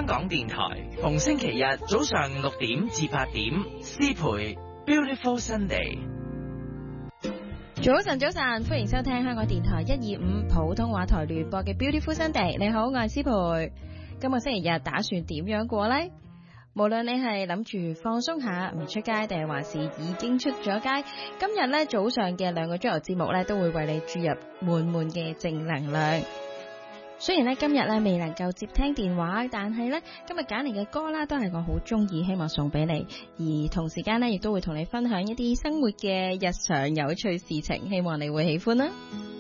香港電台逢星期日早上6點至8點，詩培 Beautiful Sunday。 早晨，歡迎收聽香港電台125普通話台聯播嘅 Beautiful Sunday。你好，我係詩培。今個星期日打算點樣過呢？無論你係諗住放鬆下唔出街，定係還是已經出咗街，今日咧早上嘅2個鐘頭節目咧，都會為你注入滿滿嘅正能量。雖然咧今日咧未能夠接聽電話，但係咧今日揀嚟嘅歌啦，都係我好中意，希望送俾你。而同時間咧，亦都會同你分享一啲生活嘅日常有趣事情，希望你會喜歡啦。